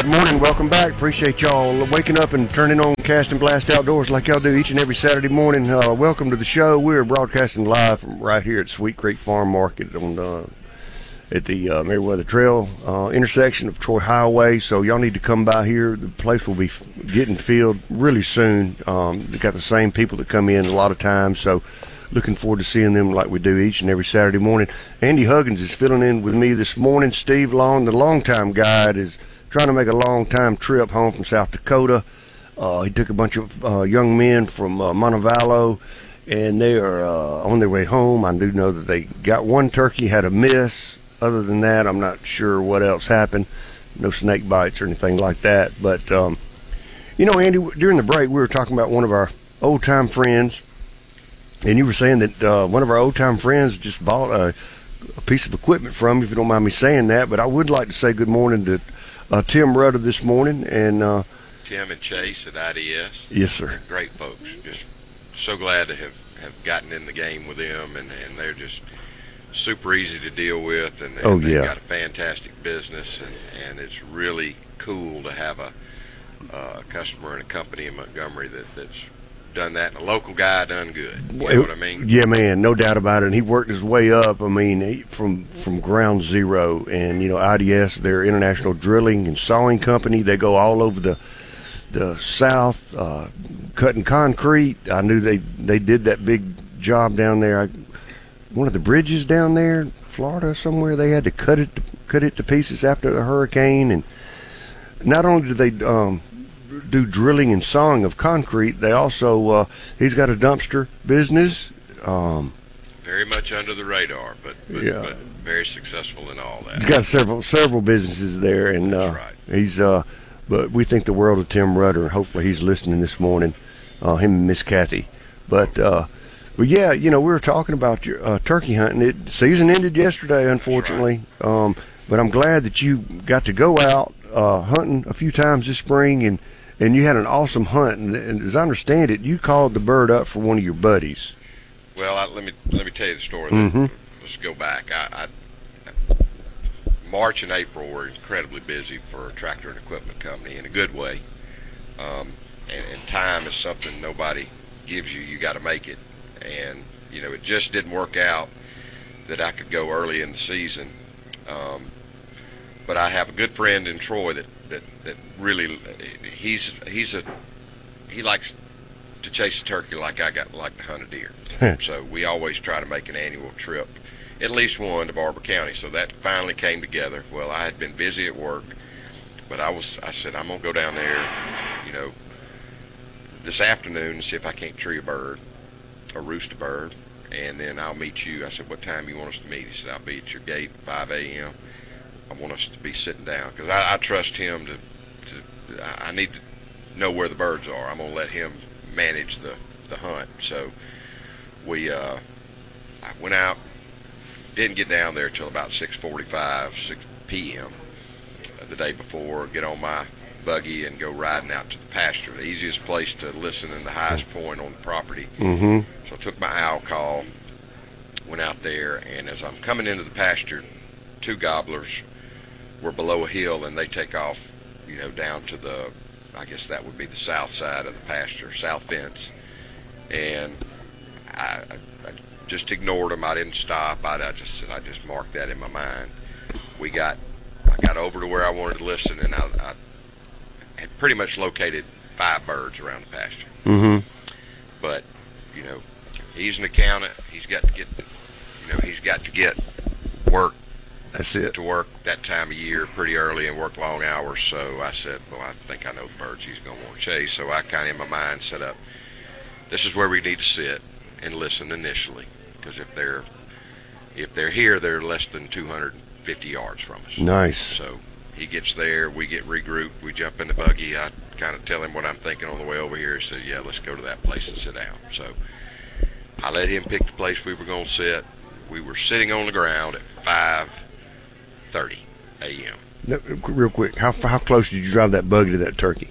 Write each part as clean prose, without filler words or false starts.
Good morning, welcome back. Appreciate y'all waking up and turning on Cast and Blast Outdoors like y'all do each and every Saturday morning. Welcome to the show. We're broadcasting live from right here at Sweet Creek Farm Market on at the Meriwether Trail intersection of Troy Highway. So y'all need to come by here. The place will be getting filled really soon. They got the same people that come in a lot of times, so looking forward to seeing them like we do each and every Saturday morning. Andy Huggins is filling in with me this morning. Steve Long, the longtime guide, is trying to make a long-time trip home from South Dakota. He took a bunch of young men from Montevallo, and they are on their way home. I do know that they got one turkey, had a miss. Other than that, I'm not sure what else happened. No snake bites or anything like that. But, Andy, during the break, we were talking about one of our old-time friends, and you were saying that one of our old-time friends just bought a piece of equipment from you, if you don't mind me saying that. But I would like to say good morning to Tim Rudder this morning. And Tim and Chase at IDS. Yes, sir. Great folks. Just so glad to have gotten in the game with them, and they're just super easy to deal with, and they've got a fantastic business, and it's really cool to have a customer and a company in Montgomery that's done that, and a local guy done good. You know what I mean? Yeah, man, no doubt about it. And he worked his way up. I mean, from ground zero. And IDS, their international drilling and sawing company. They go all over the South, cutting concrete. I knew they did that big job down there. One of the bridges down there, Florida somewhere, they had to cut it to pieces after the hurricane. And not only did they do drilling and sawing of concrete, they also he's got a dumpster business. Very much under the radar, but very successful in all that. He's got several businesses there, and that's right. He's but we think the world of Tim Rudder. Hopefully he's listening this morning, him and Miss Kathy. But yeah, we were talking about your turkey hunting. Season ended yesterday, unfortunately. Right. But I'm glad that you got to go out hunting a few times this spring, and you had an awesome hunt. And as I understand it, you called the bird up for one of your buddies. Well, let me tell you the story. Mm-hmm. Let's go back. March and April were incredibly busy for a tractor and equipment company in a good way. And time is something nobody gives you. You got to make it. And, it just didn't work out that I could go early in the season. But I have a good friend in Troy that really, he likes to chase a turkey like I like to hunt a deer. So we always try to make an annual trip, at least one, to Barber County. So that finally came together. Well, I had been busy at work, but I said, I'm going to go down there, this afternoon and see if I can't tree a bird or roost a bird, and then I'll meet you. I said, what time you want us to meet? He said, I'll be at your gate at 5 a.m. I want us to be sitting down because I trust him I need to know where the birds are. I'm going to let him manage the hunt. So I went out, didn't get down there till about 6:45, 6 p.m. The day before, get on my buggy and go riding out to the pasture, the easiest place to listen and the highest point on the property. Mm-hmm. So I took my owl call, went out there, and as I'm coming into the pasture, two gobblers were below a hill, and they take off, down to I guess that would be the south side of the pasture, south fence. And I just ignored them. I didn't stop. I just marked that in my mind. I got over to where I wanted to listen, and I had pretty much located 5 birds around the pasture. Mm-hmm. But, he's an accountant. He's got to get work. That's it. To work that time of year pretty early and work long hours. So I said, well, I think I know the birds he's going to want to chase. So I kind of in my mind set up, this is where we need to sit and listen initially. Because if they're here, they're less than 250 yards from us. Nice. So he gets there, we get regrouped, we jump in the buggy. I kind of tell him what I'm thinking on the way over here. He said, yeah, let's go to that place and sit down. So I let him pick the place we were going to sit. We were sitting on the ground at 5:30 a.m. No, real quick, how close did you drive that buggy to that turkey?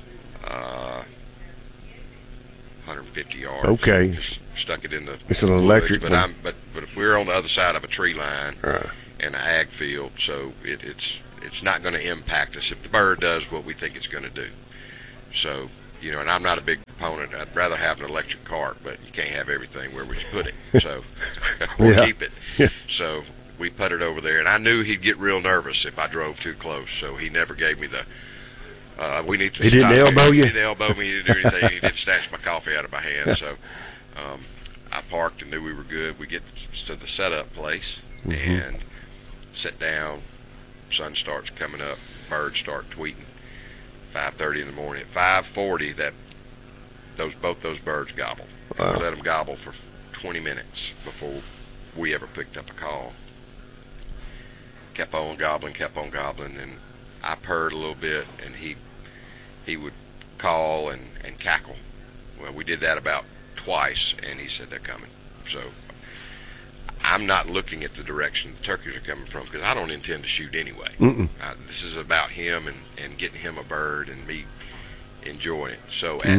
150 yards. Okay. Just stuck it in the It's an electric woods, but we're on the other side of a tree line and an ag field, so it's it's not going to impact us if the bird does what we think it's going to do. So, you know, and I'm not a big proponent. I'd rather have an electric cart, but you can't have everything where we put it. So we'll keep it. Yeah. So we put it over there, and I knew he'd get real nervous if I drove too close. So he never gave me the. We need to. He stop. didn't elbow you. He didn't elbow me. He didn't do anything. He didn't snatch my coffee out of my hand. So I parked and knew we were good. We get to the setup place and sit down. Sun starts coming up. Birds start tweeting. 5:30 in the morning. At 5:40, both those birds gobbled. Wow. We let them gobble for 20 minutes before we ever picked up a call. Kept on gobbling, and I purred a little bit, and he would call and cackle. Well, we did that about twice, and he said they're coming. So I'm not looking at the direction the turkeys are coming from because I don't intend to shoot anyway. This is about him and getting him a bird and me enjoying it. So at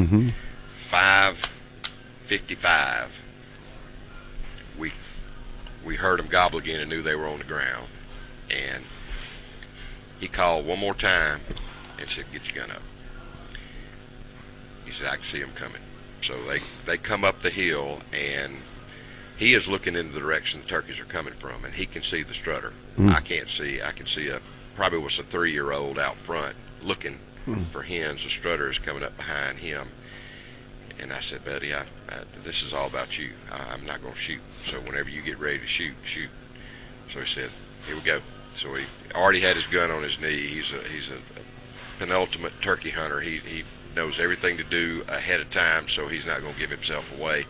5:55, we heard him gobble again and knew they were on the ground. And he called one more time and said, "Get your gun up." He said, "I can see them coming." So they come up the hill, and he is looking in the direction the turkeys are coming from, and he can see the strutter. I can't see. I can see probably was a 3-year-old out front looking for hens. The strutter is coming up behind him. And I said, "Buddy, this is all about you. I'm not going to shoot. So whenever you get ready to shoot." So he said, "Here we go." So he already had his gun on his knee. He's a penultimate turkey hunter. He knows everything to do ahead of time, so he's not going to give himself away.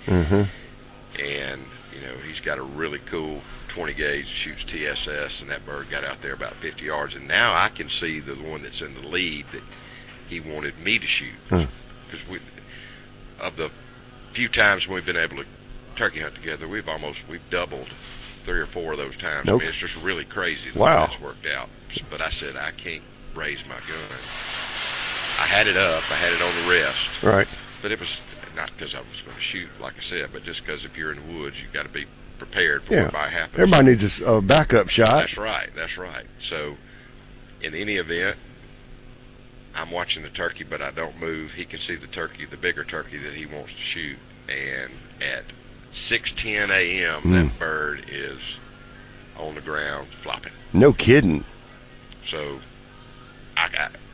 And you know, he's got a really cool 20 gauge, shoots TSS, and that bird got out there about 50 yards. And now I can see the one that's in the lead that he wanted me to shoot, because of the few times we've been able to turkey hunt together, we've doubled 3 or 4 of those times. I mean, it's just really crazy the way that's worked out. But I said, I can't raise my gun. I had it up. I had it on the wrist. Right. But it was not because I was going to shoot, like I said, but just because if you're in the woods, you've got to be prepared for what might happen. Everybody needs a backup shot. That's right. So in any event, I'm watching the turkey, but I don't move. He can see the turkey, the bigger turkey that he wants to shoot. And at 6:10 a.m., that bird is on the ground flopping. No kidding. So I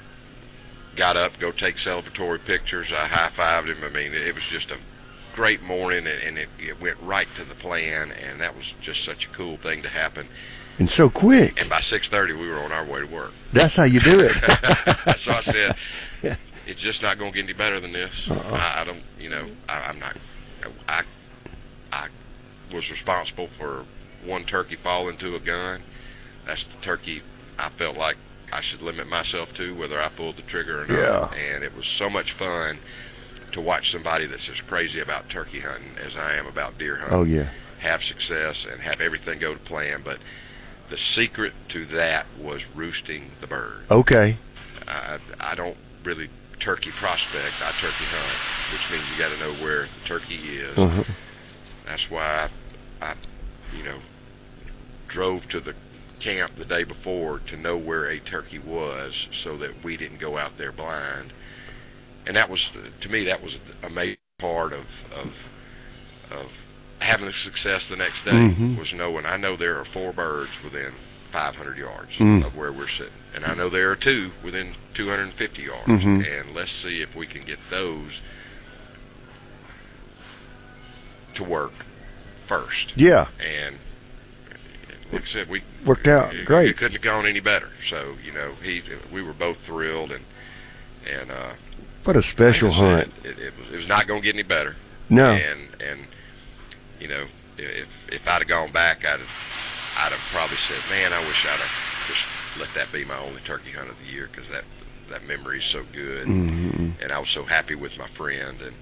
got up, go take celebratory pictures. I high-fived him. I mean, it was just a great morning, and it went right to the plan, and that was just such a cool thing to happen. And so quick. And by 6:30, we were on our way to work. That's how you do it. So I said, it's just not going to get any better than this. I don't, I'm not. I was responsible for one turkey falling to a gun. That's the turkey I felt like I should limit myself to, whether I pulled the trigger or not. Yeah. And it was so much fun to watch somebody that's as crazy about turkey hunting as I am about deer hunting. Have success and have everything go to plan. But the secret to that was roosting the bird. Okay. I don't really turkey prospect. I turkey hunt, which means you got to know where the turkey is. That's why I drove to the camp the day before to know where a turkey was, so that we didn't go out there blind. And that was, to me, that was a major part of having success the next day, was knowing I know there are 4 birds within 500 yards of where we're sitting, and I know there are 2 within 250 yards, and let's see if we can get those to work first. Yeah. And like I said, we worked out great. It couldn't have gone any better. So we were both thrilled, and what a special hunt. It was not going to get any better. No. And if I'd have gone back, I'd have probably said, man, I wish I'd have just let that be my only turkey hunt of the year, because that memory is so good, and I was so happy with my friend, and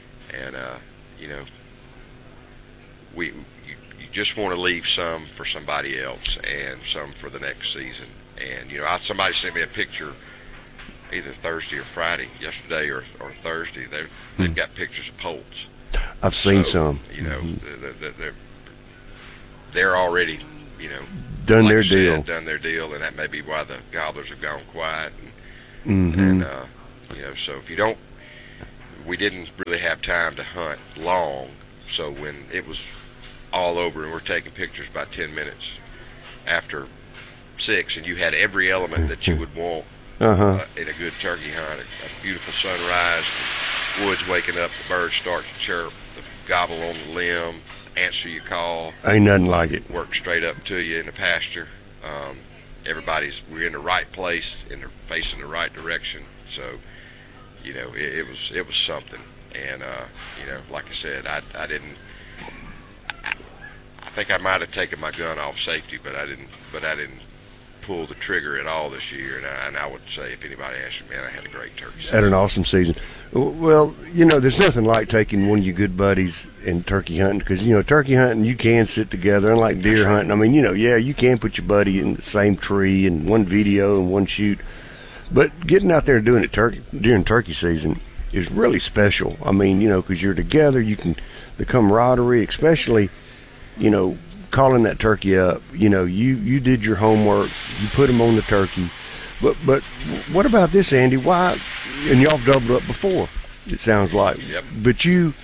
you just want to leave some for somebody else and some for the next season. And somebody sent me a picture either Thursday or Friday, yesterday or Thursday. They've got pictures of poults. I've seen some. They're already done like their you said, deal. done their deal, and that may be why the gobblers have gone quiet. Mm-hmm. And so if you don't, we didn't really have time to hunt long. So when it was all over and we're taking pictures about 10 minutes after 6, and you had every element that you would want in a good turkey hunt, a beautiful sunrise, the woods waking up, the birds start to chirp, the gobble on the limb, answer your call. Ain't nothing like it. Work straight up to you in the pasture. We're in the right place, facing the right direction. So, it was something. And like I said, I think I might have taken my gun off safety, but I didn't pull the trigger at all this year. And I would say, if anybody asks me, man, I had a great turkey season. Had an awesome season. Well, there's nothing like taking one of your good buddies and turkey hunting, because turkey hunting, you can sit together, unlike deer hunting. I mean, you can put your buddy in the same tree and one video and one shoot, but getting out there and doing it during turkey season is really special. I mean, because you're together, the camaraderie, especially, calling that turkey up. You did your homework, you put him on the turkey. But what about this, Andy? Why? And y'all doubled up before, it sounds like. Yep. But you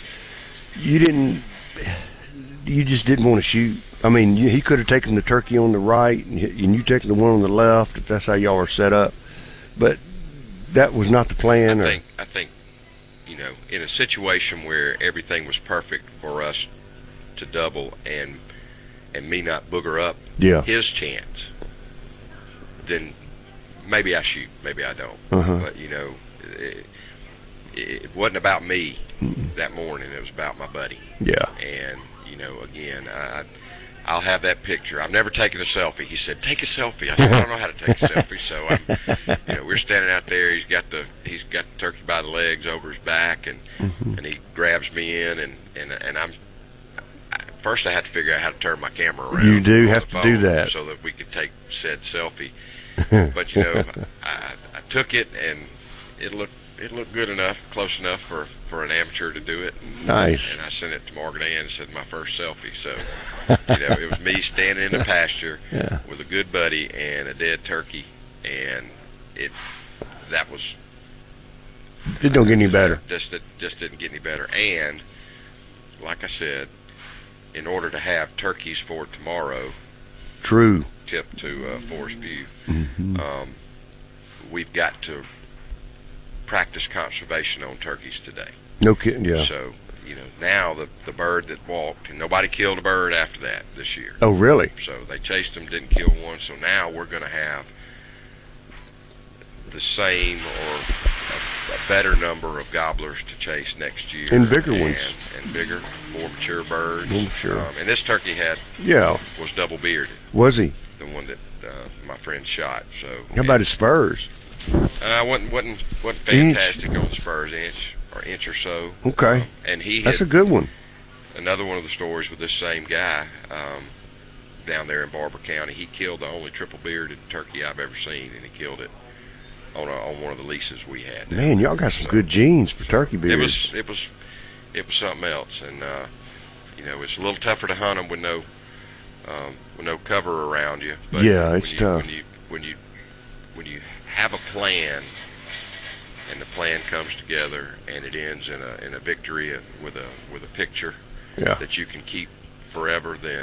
just didn't want to shoot. I mean, he could have taken the turkey on the right, and you taken the one on the left, if that's how y'all are set up. But that was not the plan. I think, in a situation where everything was perfect for us to double and me not booger up his chance, then maybe I shoot, maybe I don't. But it wasn't about me that morning. It was about my buddy. Yeah. And again, I'll have that picture. I've never taken a selfie. He said, "Take a selfie." I said, "I don't know how to take a selfie." So we're standing out there. He's got the turkey by the legs over his back, and he grabs me in, and I'm. First, I had to figure out how to turn my camera around. You do have to do that so that we could take said selfie. But I took it, and it looked good enough, close enough for an amateur to do it. Nice. And I sent it to Margaret Ann and said, my first selfie. So it was me standing in the pasture with a good buddy and a dead turkey, and it don't get any better. Just didn't get any better. And like I said, in order to have turkeys for tomorrow, true tip to Forest View, we've got to practice conservation on turkeys today. No kidding, yeah. So, now the bird that walked, and nobody killed a bird after that this year. Oh, really? So they chased them, didn't kill one. So now we're going to have the same or a better number of gobblers to chase next year. And bigger ones. And bigger, more mature birds. More mature. And this turkey was double bearded. Was he? The one that my friend shot. So how about his spurs? Wasn't fantastic on the spurs, inch or so. Okay. And that's a good one. Another one of the stories with this same guy down there in Barber County. He killed the only triple bearded turkey I've ever seen, and he killed it on one of the leases we had. Man, y'all got some good genes for turkey beards. It was something else, and it's a little tougher to hunt them with no cover around you. But it's tough. When you have a plan, and the plan comes together, and it ends in a victory with a picture that you can keep forever, then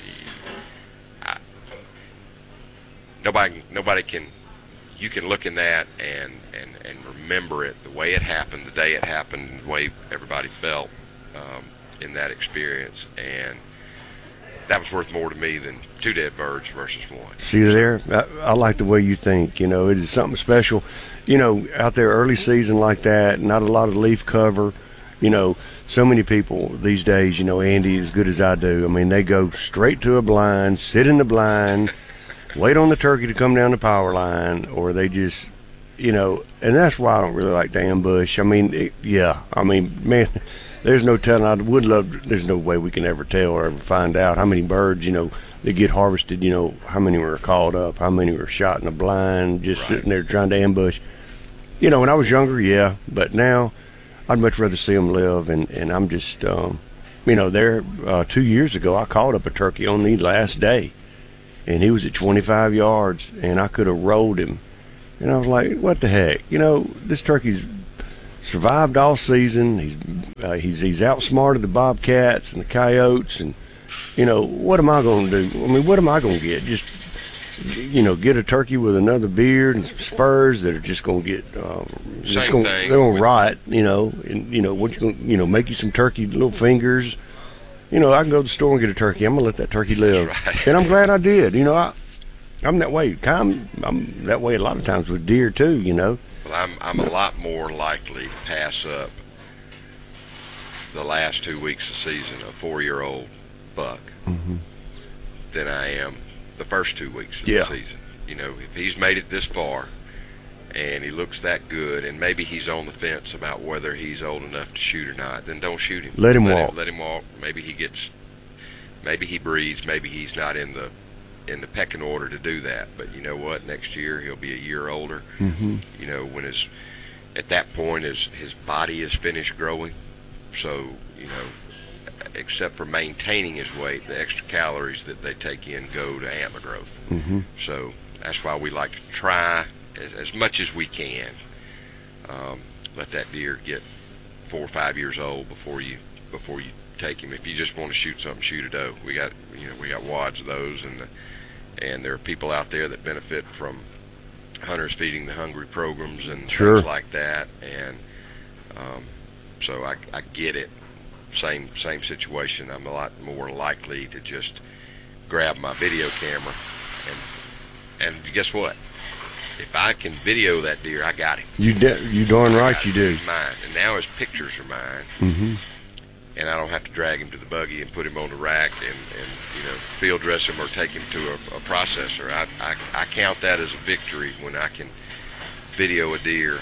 nobody can. You can look in that and remember it, the way it happened, the day it happened, the way everybody felt in that experience, and that was worth more to me than 2 dead birds versus 1. See there, I like the way you think. It is something special. Out there early season like that, not a lot of leaf cover. So many people these days, Andy, as good as I do, I mean, they go straight to a blind, sit in the blind, wait on the turkey to come down the power line, or they just, and that's why I don't really like to ambush. I mean, man, there's no telling. I would love, there's no way we can ever tell or ever find out how many birds, that get harvested, how many were called up, how many were shot in a blind, just sitting there trying to ambush. When I was younger, but now I'd much rather see them live, and I'm just, there 2 years ago, I called up a turkey on the last day. and he was at 25 yards, and I could have rolled him. And I was like, what the heck? You know, this turkey's survived all season. He's outsmarted the bobcats and the coyotes, and you know, what am I going to do? I mean, what am I going to get? Just, you know, get a turkey with another beard and some spurs that are just going to get they're going to rot, you know, and you know what, you know, make you some turkey little fingers. You know, I can go to the store and get a turkey. I'm going to let that turkey live. Right. And I'm glad I did. You know, I'm that way. I'm that way a lot of times with deer too, you know. Well, I'm a lot more likely to pass up the last 2 weeks of season, a 4-year-old buck, than I am the first 2 weeks of the season. You know, if he's made it this far and he looks that good, and maybe he's on the fence about whether he's old enough to shoot or not, then don't shoot him. Let him walk. Let him walk. Maybe he breeds. Maybe he's not in the pecking order to do that. But you know what? Next year he'll be a year older. You know, when at that point his body is finished growing. So, you know, except for maintaining his weight, the extra calories that they take in go to antler growth. So that's why we like to try as much as we can. Let that deer get 4 or 5 years old before you take him. If you just want to shoot something, shoot a doe. We got wads of those, and there are people out there that benefit from Hunters Feeding the Hungry programs and things like that. And so I get it. Same situation. I'm a lot more likely to just grab my video camera and guess what? If I can video that deer, I got him. You darn right you do. He's mine, and now his pictures are mine. And I don't have to drag him to the buggy and put him on the rack and you know, field dress him or take him to a processor. I count that as a victory when I can video a deer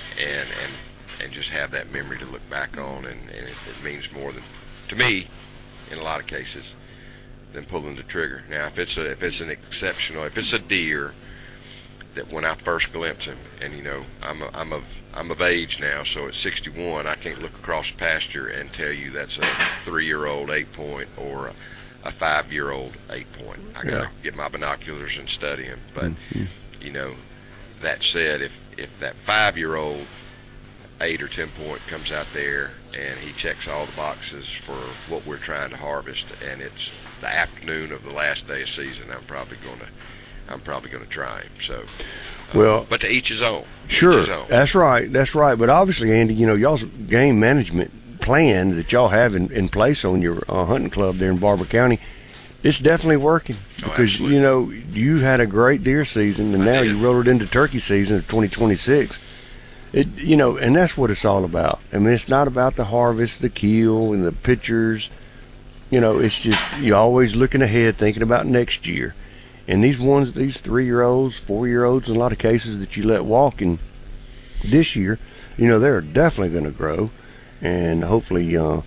and just have that memory to look back on, and it means more than to me in a lot of cases than pulling the trigger. Now, if it's a deer that when I first glimpse him, and you know, I'm of age now, so at 61 I can't look across the pasture and tell you that's a 3-year-old 8-point or a 5-year-old 8-point. I gotta get my binoculars and study him. But you know, that said, if that 5-year-old 8 or 10-point comes out there and he checks all the boxes for what we're trying to harvest, and it's the afternoon of the last day of season, I'm probably going to try him. So, well, but to each his own. Sure, his own. That's right. But obviously, Andy, you know, y'all's game management plan that y'all have in place on your hunting club there in Barber County, it's definitely working because you know you had a great deer season, and now you roll it into turkey season of 2026. You know, and that's what it's all about. I mean, it's not about the harvest, the kill, and the pictures. You know, it's just you're always looking ahead, thinking about next year. And these 3-year-olds, 4-year-olds, in a lot of cases that you let walk in this year, you know, they're definitely going to grow, and hopefully, and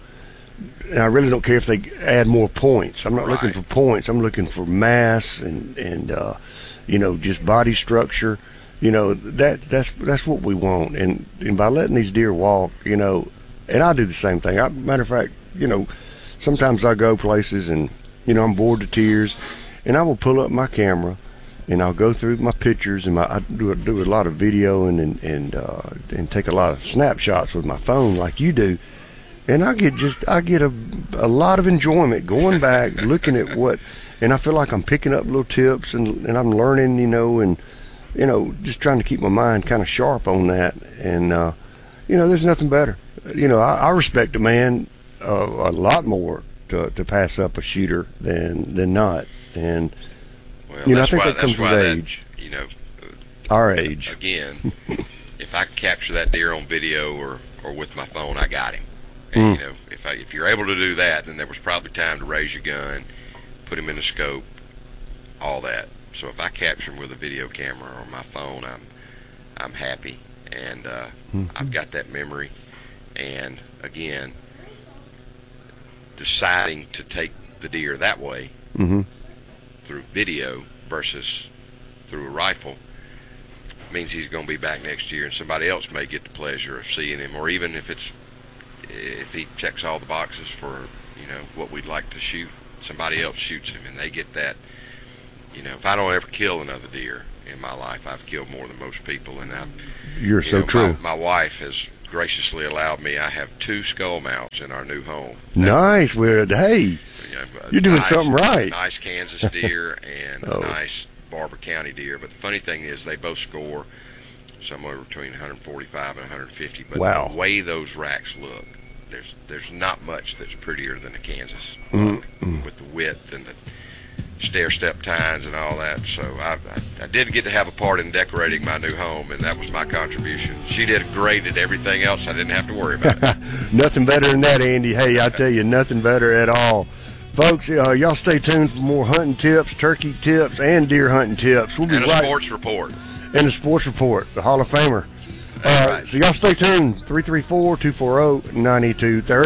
I really don't care if they add more points. I'm not looking for points. I'm looking for mass and you know, just body structure. You know, that's what we want. And by letting these deer walk, you know, and I do the same thing. Matter of fact, you know, sometimes I go places and, you know, I'm bored to tears, and I will pull up my camera and I'll go through my pictures, and I do a lot of video and take a lot of snapshots with my phone like you do, and I get a lot of enjoyment going back looking at what, and I feel like I'm picking up little tips and I'm learning, you know, and you know, just trying to keep my mind kind of sharp on that. And you know, there's nothing better. You know, I respect a man a lot more to pass up a shooter than not. And you know, I think that comes with age. You know, our age. Again, if I capture that deer on video or with my phone, I got him. And you know, if you're able to do that, then there was probably time to raise your gun, put him in the scope, all that. So if I capture him with a video camera or my phone, I'm happy, and I've got that memory. And again, deciding to take the deer that way through video versus through a rifle means he's going to be back next year, and somebody else may get the pleasure of seeing him, or even if he checks all the boxes for, you know, what we'd like to shoot, somebody else shoots him and they get that, if I don't ever kill another deer in my life, I've killed more than most people. And You're so true. My wife has graciously allowed me. I have 2 skull mounts in our new home. Nice. Well, hey, you're doing something right. Nice Kansas deer and a nice Barber County deer. But the funny thing is, they both score somewhere between 145 and 150. But wow. The way those racks look, there's not much that's prettier than the Kansas with the width and the stair-step tines and all that. So I did get to have a part in decorating my new home, and that was my contribution. She did great at everything else. I didn't have to worry about it. Nothing better than that, Andy. Hey, I tell you, nothing better at all. Folks, y'all stay tuned for more hunting tips, turkey tips, and deer hunting tips. We'll be and a right. Sports report. And a sports report, the Hall of Famer. Right. So y'all stay tuned. 334-240-9230.